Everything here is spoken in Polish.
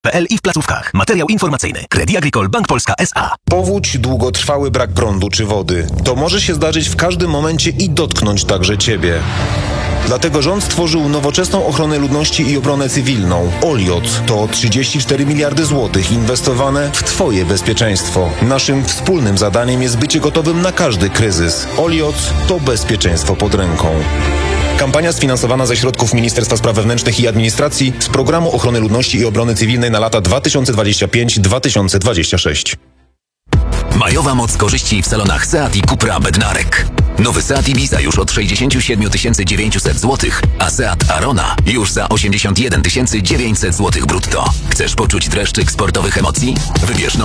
PL i w placówkach. Materiał informacyjny. Crédit Agricole Bank Polska S.A. Powódź, długotrwały brak prądu czy wody. To może się zdarzyć w każdym momencie i dotknąć także Ciebie. Dlatego rząd stworzył nowoczesną ochronę ludności i obronę cywilną. OLIOT to 34 miliardy złotych inwestowane w Twoje bezpieczeństwo. Naszym wspólnym zadaniem jest bycie gotowym na każdy kryzys. OLIOT to bezpieczeństwo pod ręką. Kampania sfinansowana ze środków Ministerstwa Spraw Wewnętrznych i Administracji z Programu Ochrony Ludności i Obrony Cywilnej na lata 2025-2026. Majowa moc korzyści w salonach Seat i Cupra Bednarek. Nowy Seat Ibiza już od 67 900 zł, a Seat Arona już za 81 900 zł brutto. Chcesz poczuć dreszczyk sportowych emocji? Wybierz